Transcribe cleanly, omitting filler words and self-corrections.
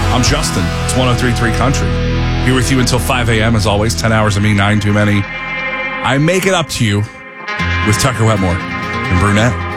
I'm Justin. It's 103.3 Country. Here with you until 5 a.m. as always. 10 hours of me, 9 too many. I make it up to you with Tucker Wetmore and Brunette.